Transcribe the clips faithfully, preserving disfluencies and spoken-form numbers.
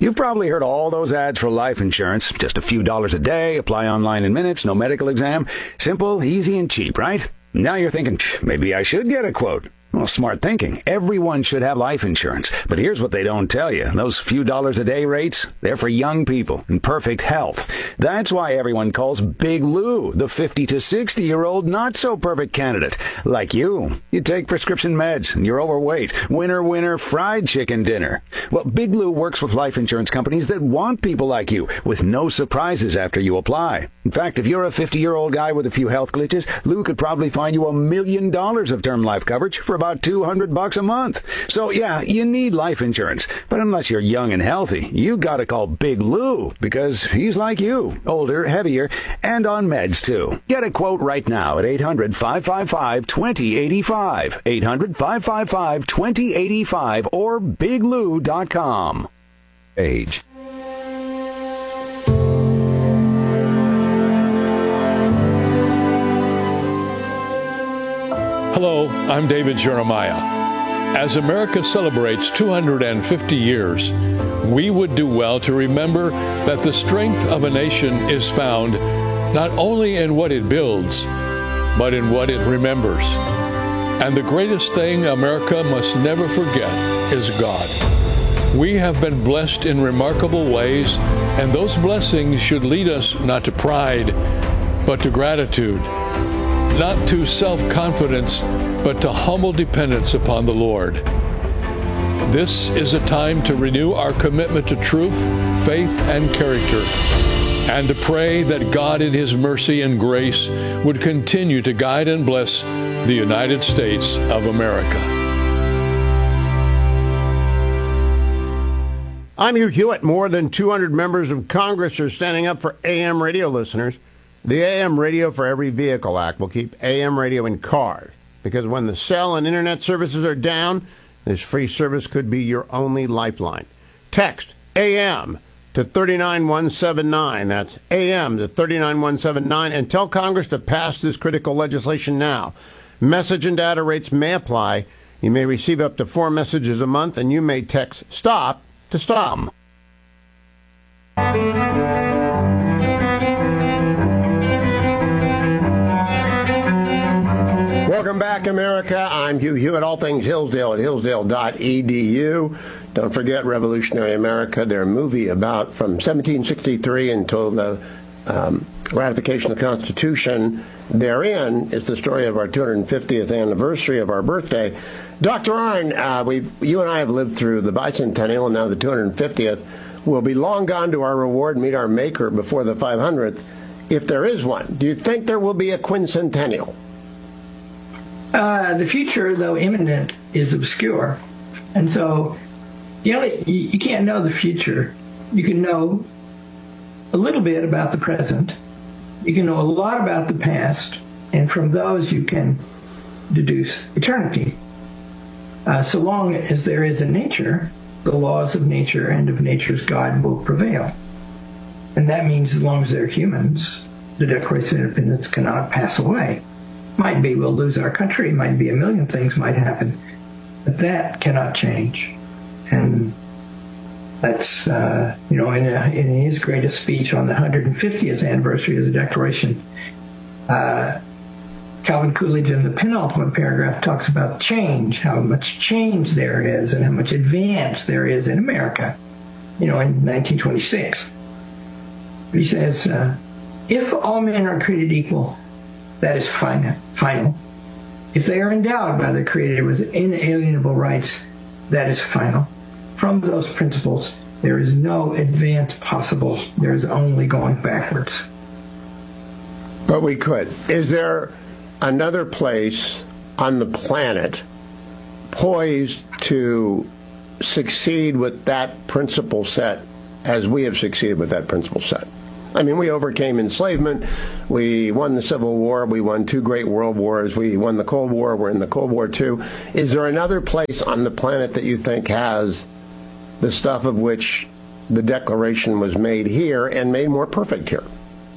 You've probably heard all those ads for life insurance. Just a few dollars a day, apply online in minutes, no medical exam. Simple, easy, and cheap, right? Now you're thinking, maybe I should get a quote. Well, smart thinking. Everyone should have life insurance. But here's what they don't tell you. Those few dollars a day rates, they're for young people in perfect health. That's why everyone calls Big Lou the fifty to sixty-year-old not-so-perfect candidate. Like you. You take prescription meds and you're overweight. Winner, winner, fried chicken dinner. Well, Big Lou works with life insurance companies that want people like you, with no surprises after you apply. In fact, if you're a fifty-year-old guy with a few health glitches, Lou could probably find you a million dollars of term life coverage for about two hundred bucks a month. So yeah, you need life insurance. But unless you're young and healthy, you gotta call Big Lou, because he's like you, older, heavier, and on meds too. Get a quote right now at eight hundred, five five five, two zero eight five, eight hundred, five five five, two zero eight five, or big lou dot com. Age. Hello, I'm David Jeremiah. As America celebrates two hundred fifty years, we would do well to remember that the strength of a nation is found not only in what it builds, but in what it remembers. And the greatest thing America must never forget is God. We have been blessed in remarkable ways, and those blessings should lead us not to pride, but to gratitude. Not to self-confidence, but to humble dependence upon the Lord. This is a time to renew our commitment to truth, faith, and character, and to pray that God in His mercy and grace would continue to guide and bless the United States of America. I'm Hugh Hewitt. More than two hundred members of Congress are standing up for A M radio listeners. The A M Radio for Every Vehicle Act will keep A M radio in cars, because when the cell and internet services are down, this free service could be your only lifeline. Text A M to three nine one seven nine. That's A M to three nine one seven nine, and tell Congress to pass this critical legislation now. Message and data rates may apply. You may receive up to four messages a month, and you may text STOP to stop. Welcome back, America. I'm Hugh Hewitt. All things Hillsdale at hillsdale dot e d u. Don't forget Revolutionary America, their movie about from seventeen sixty-three until the um, ratification of the Constitution. Therein is the story of our two hundred fiftieth anniversary of our birthday. Doctor Arnn, uh, we, you and I have lived through the bicentennial and now the two hundred fiftieth. We'll be long gone to our reward, meet our maker before the five hundredth, if there is one. Do you think there will be a quincentennial? Uh, the future, though imminent, is obscure. And so you, only, you, you can't know the future. You can know a little bit about the present. You can know a lot about the past. And from those, you can deduce eternity. Uh, so long as there is a nature, the laws of nature and of nature's God will prevail. And that means as long as there are humans, the Declaration of Independence cannot pass away. Might be we'll lose our country, might be a million things might happen, but that cannot change. And that's, uh, you know, in, a, in his greatest speech on the one hundred fiftieth anniversary of the Declaration, uh, Calvin Coolidge in the penultimate paragraph talks about change, how much change there is and how much advance there is in America, you know, in nineteen twenty-six. He says, uh, if all men are created equal, that is final. final. If they are endowed by the Creator with inalienable rights, that is final. From those principles, there is no advance possible. There is only going backwards. But we could. Is there another place on the planet poised to succeed with that principle set as we have succeeded with that principle set? I mean, we overcame enslavement, we won the Civil War, we won two great world wars, we won the Cold War, we're in the Cold War too. Is there another place on the planet that you think has the stuff of which the Declaration was made here and made more perfect here?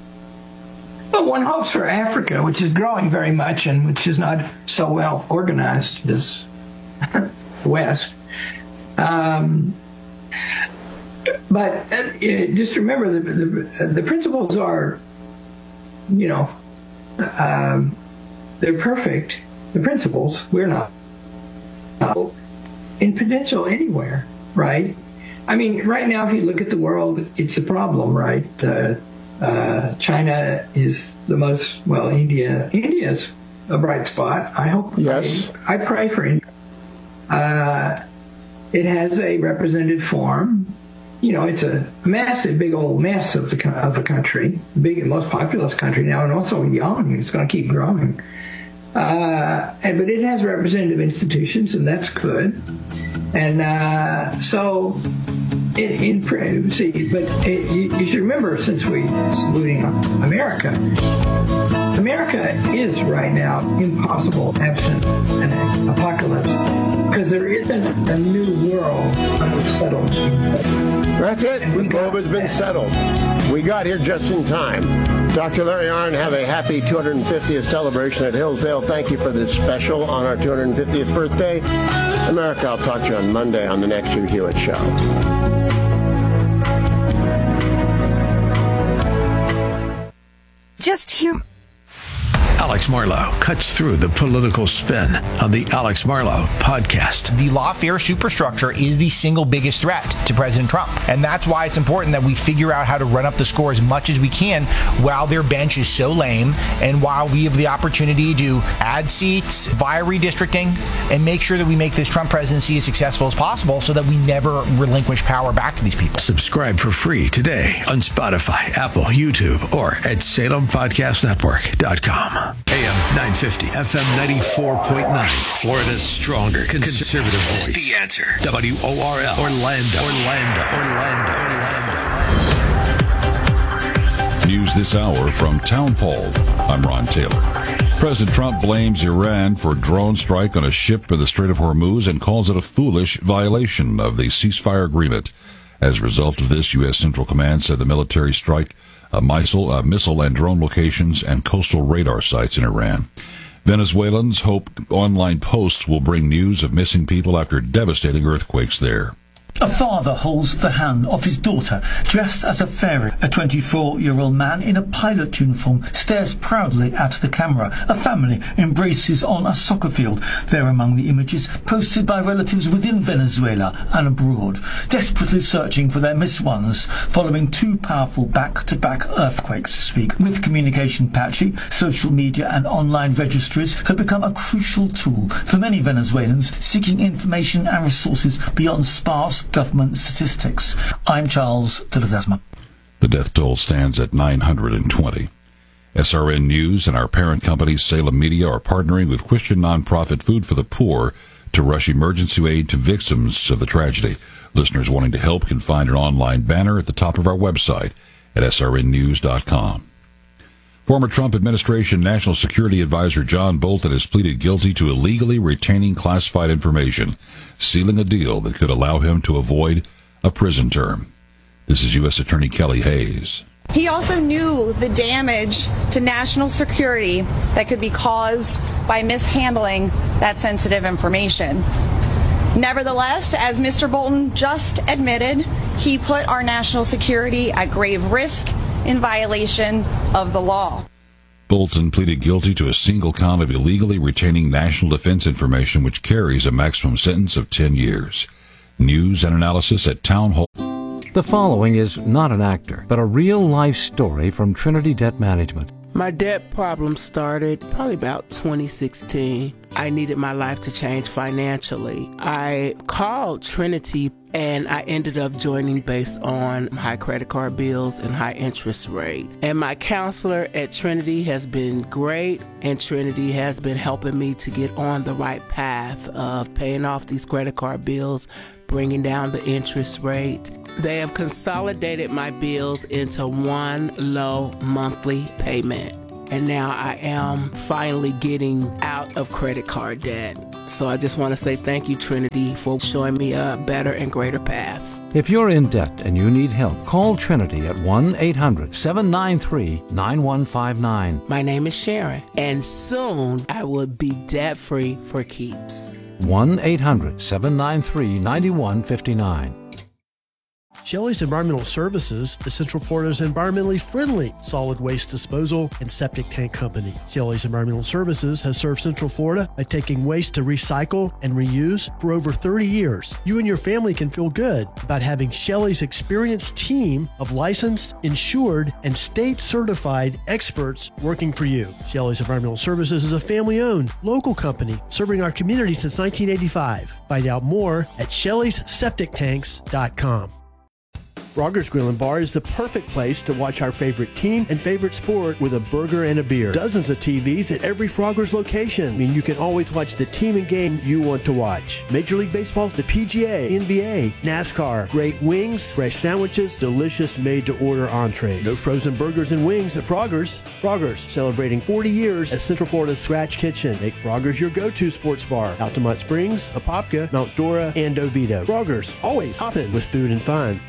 Well, one hopes for Africa, which is growing very much and which is not so well organized as the West. Um, but but uh, just remember the, the the principles are, you know, um, they're perfect. The principles, we're not uh, in potential anywhere, right? I mean, right now, if you look at the world, it's a problem, right? Uh, uh, China is the most, well, India, India's a bright spot. I hope. Yes. I, I pray for India. Uh, it has a representative form. You know, it's a massive, big old mess of the of the country, big and most populous country now, and also young. It's going to keep growing. Uh, and, but it has representative institutions, and that's good. And uh, so, in, in see, but it, you, you should remember, since we saluting America, America is right now impossible absent an apocalypse, because there isn't a new world unsettled. That's it. The globe has been settled. We got here just in time. Doctor Larry Arnn, have a happy two hundred fiftieth celebration at Hillsdale. Thank you for this special on our two hundred fiftieth birthday. America, I'll talk to you on Monday on the next Hugh Hewitt Show. Just hear... Alex Marlow cuts through the political spin on the Alex Marlow podcast. The lawfare superstructure is the single biggest threat to President Trump. And that's why it's important that we figure out how to run up the score as much as we can while their bench is so lame, and while we have the opportunity to add seats via redistricting and make sure that we make this Trump presidency as successful as possible so that we never relinquish power back to these people. Subscribe for free today on Spotify, Apple, YouTube, or at Salem Podcast Network dot com. A M nine fifty, F M ninety-four point nine, Florida's stronger conservative voice. The Answer. W O R L. Orlando. Orlando. Orlando. Orlando. News this hour from Town Hall. I'm Ron Taylor. President Trump blames Iran for drone strike on a ship in the Strait of Hormuz and calls it a foolish violation of the ceasefire agreement. As a result of this, U S. Central Command said the military strike a missile, uh, missile and drone locations and coastal radar sites in Iran. Venezuelans hope online posts will bring news of missing people after devastating earthquakes there. A father holds the hand of his daughter, dressed as a fairy. A twenty-four-year-old man in a pilot uniform stares proudly at the camera. A family embraces on a soccer field. They're among the images posted by relatives within Venezuela and abroad, desperately searching for their missed ones following two powerful back-to-back earthquakes this week. With communication patchy, social media and online registries have become a crucial tool for many Venezuelans seeking information and resources beyond sparse government statistics. I'm Charles de Ledesma. The death toll stands at nine hundred twenty. S R N News and our parent company Salem Media are partnering with Christian nonprofit Food for the Poor to rush emergency aid to victims of the tragedy. Listeners wanting to help can find an online banner at the top of our website at S R N news dot com. Former Trump administration National Security Advisor John Bolton has pleaded guilty to illegally retaining classified information, sealing a deal that could allow him to avoid a prison term. This is U S. Attorney Kelly Hayes. He also knew the damage to national security that could be caused by mishandling that sensitive information. Nevertheless, as Mister Bolton just admitted, he put our national security at grave risk in violation of the law. Bolton pleaded guilty to a single count of illegally retaining national defense information, which carries a maximum sentence of ten years. News and analysis at Town Hall. The following is not an actor, but a real-life story from Trinity Debt Management. My debt problem started probably about twenty sixteen. I needed my life to change financially. I called Trinity and I ended up joining based on high credit card bills and high interest rate. And my counselor at Trinity has been great, and Trinity has been helping me to get on the right path of paying off these credit card bills, bringing down the interest rate. They have consolidated my bills into one low monthly payment. And now I am finally getting out of credit card debt. So I just want to say thank you, Trinity, for showing me a better and greater path. If you're in debt and you need help, call Trinity at one eight hundred seven nine three nine one five nine. My name is Sharon, and soon I will be debt-free for keeps. one eight hundred seven nine three nine one five nine. Shelley's Environmental Services is Central Florida's environmentally friendly solid waste disposal and septic tank company. Shelley's Environmental Services has served Central Florida by taking waste to recycle and reuse for over thirty years. You and your family can feel good about having Shelley's experienced team of licensed, insured, and state-certified experts working for you. Shelley's Environmental Services is a family-owned, local company serving our community since nineteen eighty-five. Find out more at shelleys septic tanks dot com. Frogger's Grill and Bar is the perfect place to watch our favorite team and favorite sport with a burger and a beer. Dozens of T Vs at every Frogger's location. I mean, you can always watch the team and game you want to watch. Major League Baseball, the P G A, N B A, NASCAR, great wings, fresh sandwiches, delicious made-to-order entrees. No frozen burgers and wings at Frogger's. Frogger's, celebrating forty years as Central Florida's Scratch Kitchen. Make Frogger's your go-to sports bar. Altamont Springs, Apopka, Mount Dora, and Oviedo. Frogger's, always hopping with food and fun.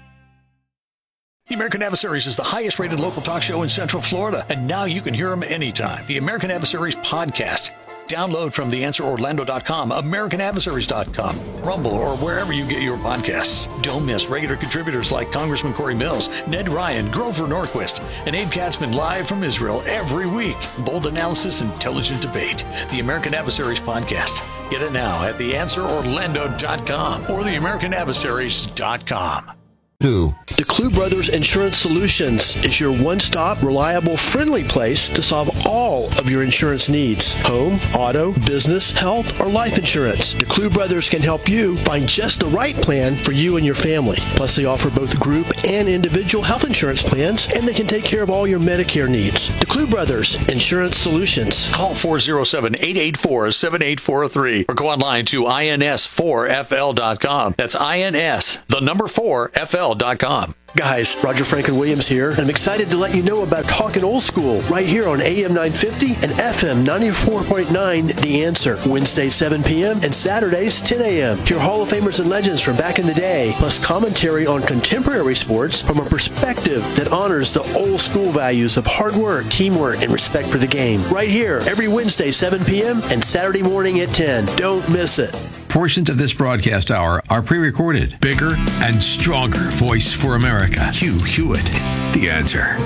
The American Adversaries is the highest rated local talk show in Central Florida, and now you can hear them anytime. The American Adversaries podcast. Download from the answer orlando dot com, american adversaries dot com, Rumble, or wherever you get your podcasts. Don't miss regular contributors like Congressman Corey Mills, Ned Ryan, Grover Norquist, and Abe Katzman live from Israel every week. Bold analysis, intelligent debate. The American Adversaries podcast. Get it now at the answer orlando dot com or the american adversaries dot com. Who? DeClue Brothers Insurance Solutions is your one-stop, reliable, friendly place to solve all of your insurance needs. Home, auto, business, health, or life insurance. DeClue Brothers can help you find just the right plan for you and your family. Plus, they offer both group and individual health insurance plans, and they can take care of all your Medicare needs. DeClue Brothers Insurance Solutions. Call four oh seven, eight eight four, seven eight four three or go online to I N S four F L dot com. That's I N S, the number four, F L dot com. Guys, Roger Franklin Williams here, and I'm excited to let you know about Talkin' Old School right here on A M nine fifty and F M ninety-four point nine The Answer. Wednesdays seven p.m. and Saturdays ten a.m. Hear Hall of Famers and legends from back in the day, plus commentary on contemporary sports from a perspective that honors the old school values of hard work, teamwork, and respect for the game. Right here, every Wednesday seven p.m. and Saturday morning at ten. Don't miss it. Portions of this broadcast hour are pre-recorded. Bigger and stronger voice for America. Hugh Hewitt, The Answer.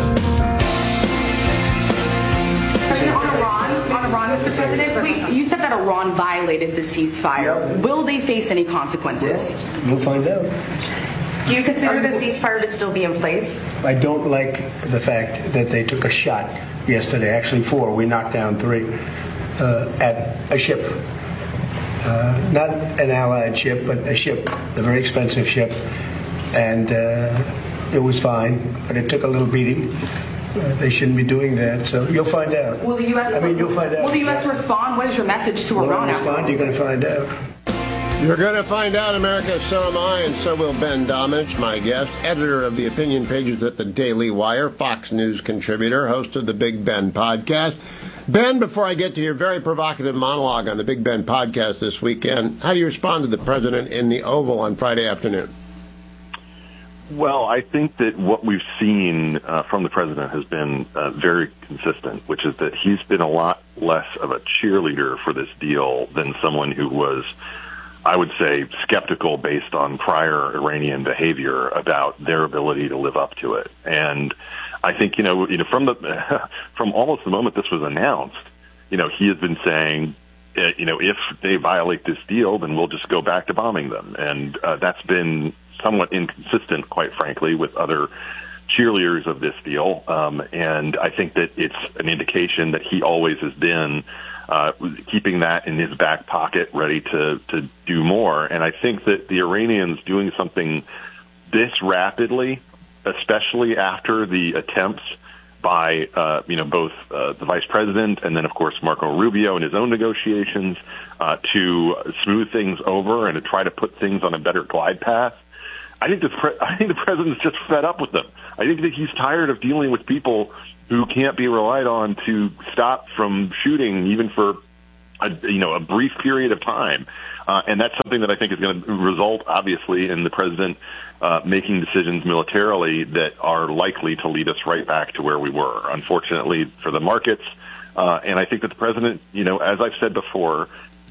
On Iran, on Iran, Mister President, we, you said that Iran violated the ceasefire. Will they face any consequences? We'll find out. Do you consider the ceasefire to still be in place? I don't like the fact that they took a shot yesterday, actually four. We knocked down three uh, at a ship. Uh, not an Allied ship, but a ship, a very expensive ship, and uh, it was fine, but it took a little beating. Uh, they shouldn't be doing that, so you'll find out. Will the U S I mean, you'll find out. Will the U S respond? What is your message to Will Iran? I respond? You're going to find out. You're going to find out, America. So am I, and so will Ben Domenech, my guest, editor of the opinion pages at the Daily Wire, Fox News contributor, host of the Big Ben podcast. Ben, before I get to your very provocative monologue on the Big Ben podcast this weekend, how do you respond to the president in the Oval on Friday afternoon? Well, I think that what we've seen uh, from the president has been uh, very consistent, which is that he's been a lot less of a cheerleader for this deal than someone who was, I would say, skeptical based on prior Iranian behavior about their ability to live up to it. And I think, you know, you know, from the from almost the moment this was announced, you know, he has been saying, uh, you know, if they violate this deal, then we'll just go back to bombing them. And uh, that's been somewhat inconsistent, quite frankly, with other cheerleaders of this deal. Um, and I think that it's an indication that he always has been uh, keeping that in his back pocket, ready to, to do more. And I think that the Iranians doing something this rapidly, especially after the attempts by, uh, you know, both uh, the vice president and then, of course, Marco Rubio in his own negotiations uh, to smooth things over and to try to put things on a better glide path. I think the pre- I think the president's just fed up with them. I think that he's tired of dealing with people who can't be relied on to stop from shooting, even for a, you know, a brief period of time. Uh, and that's something that I think is going to result, obviously, in the president uh, making decisions militarily that are likely to lead us right back to where we were, unfortunately, for the markets. Uh, and I think that the president, you know, as I've said before,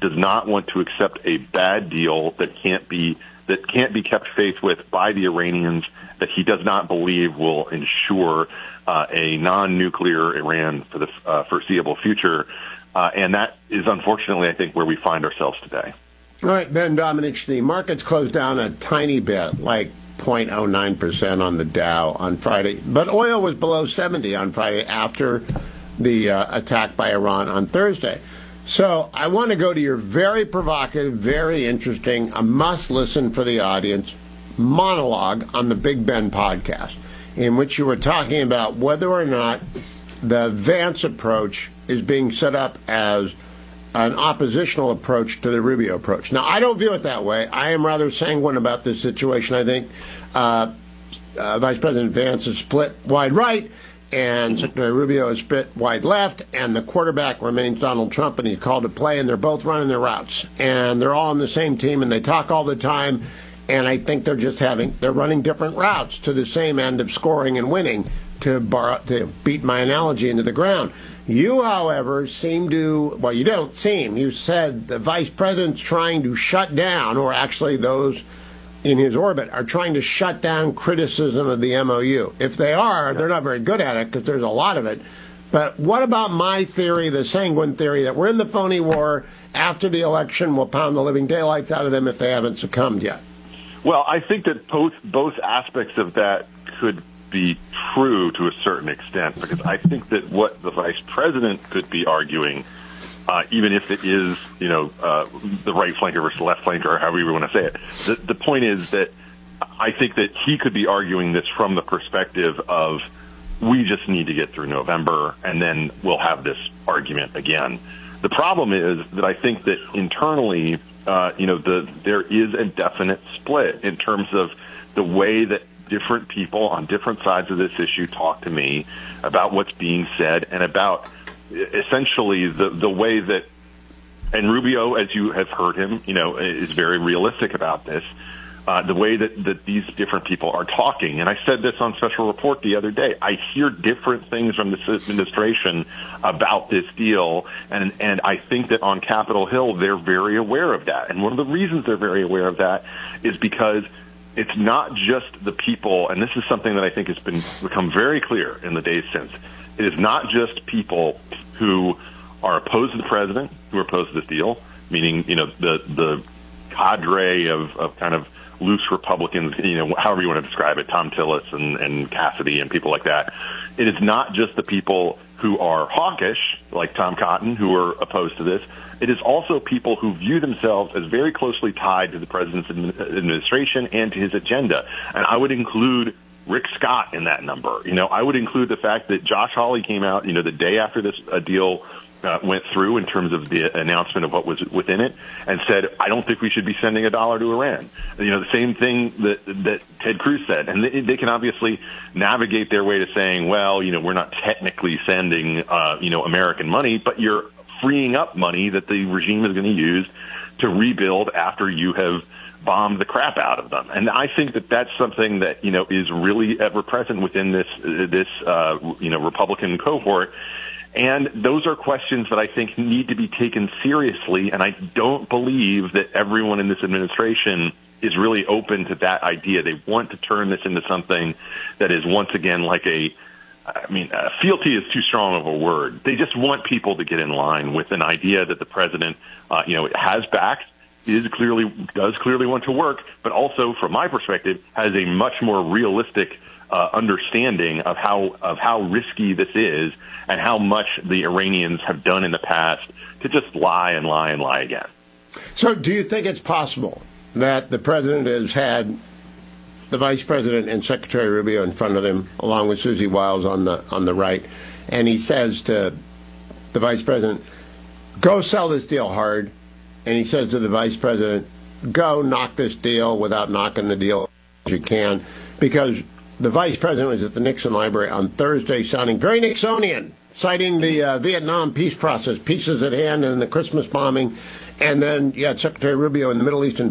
does not want to accept a bad deal that can't be that can't be kept faith with by the Iranians, that he does not believe will ensure uh, a non-nuclear Iran for the uh, foreseeable future. Uh, and that is, unfortunately, I think, where we find ourselves today. All right, Ben Domenech, the markets closed down a tiny bit, like zero point zero nine percent on the Dow on Friday. But oil was below seventy on Friday after the uh, attack by Iran on Thursday. So I want to go to your very provocative, very interesting, a must-listen for the audience monologue on the Big Ben podcast, in which you were talking about whether or not the Vance approach is being set up as an oppositional approach to the Rubio approach. Now, I don't view it that way. I am rather sanguine about this situation. I think uh, uh, Vice President Vance is split wide right, and Secretary Rubio is split wide left, and the quarterback remains Donald Trump, and he's called to play, and they're both running their routes. And they're all on the same team, and they talk all the time, and I think they're just having, they're running different routes to the same end of scoring and winning, to, borrow, to beat my analogy into the ground. You, however, seem to, well, you don't seem, you said the vice president's trying to shut down, or actually those in his orbit are trying to shut down criticism of the M O U. If they are, they're not very good at it because there's a lot of it. But what about my theory, the sanguine theory, that we're in the phony war, after the election we'll pound the living daylights out of them if they haven't succumbed yet? Well, I think that both both aspects of that could be true to a certain extent, because I think that what the vice president could be arguing, uh, even if it is, you know, uh, the right flanker versus left flanker, or however you want to say it, the, the point is that I think that he could be arguing this from the perspective of, we just need to get through November, and then we'll have this argument again. The problem is that I think that internally, uh, you know, the there is a definite split in terms of the way that different people on different sides of this issue talk to me about what's being said, and about essentially the the way that, and Rubio, as you have heard him, you know, is very realistic about this, uh, the way that, that these different people are talking. And I said this on Special Report the other day. I hear different things from this administration about this deal, and, and I think that on Capitol Hill, they're very aware of that. And one of the reasons they're very aware of that is because it's not just the people, and this is something that I think has been become very clear in the days since. It is not just people who are opposed to the president, who are opposed to this deal, meaning, you know, the the cadre of, of kind of loose Republicans, you know, however you want to describe it, Tom Tillis and, and Cassidy and people like that. It is not just the people who are hawkish, like Tom Cotton, who are opposed to this. It is also people who view themselves as very closely tied to the president's administration and to his agenda. And I would include Rick Scott in that number. You know, I would include the fact that Josh Hawley came out, you know, the day after this uh, deal uh, went through in terms of the announcement of what was within it, and said, I don't think we should be sending a dollar to Iran. You know, the same thing that that Ted Cruz said. And they, they can obviously navigate their way to saying, well, you know, we're not technically sending, uh, you know, American money, but you're freeing up money that the regime is going to use to rebuild after you have bombed the crap out of them. And I think that that's something that, you know, is really ever present within this, this, uh, you know, Republican cohort. And those are questions that I think need to be taken seriously. And I don't believe that everyone in this administration is really open to that idea. They want to turn this into something that is once again like a, I mean, uh, fealty is too strong of a word. They just want people to get in line with an idea that the president, uh, you know, has backed, is clearly, does clearly want to work, but also, from my perspective, has a much more realistic uh, understanding of how of how risky this is, and how much the Iranians have done in the past to just lie and lie and lie again. So, do you think it's possible that the president has had the vice president and Secretary Rubio in front of him, along with Susie Wiles on the on the right, and he says to the vice president, "Go sell this deal hard," and he says to the vice president, "Go knock this deal without knocking the deal as you can," because the vice president was at the Nixon Library on Thursday, sounding very Nixonian, citing the uh, Vietnam peace process, pieces at hand, and the Christmas bombing, and then you had Secretary Rubio in the Middle Eastern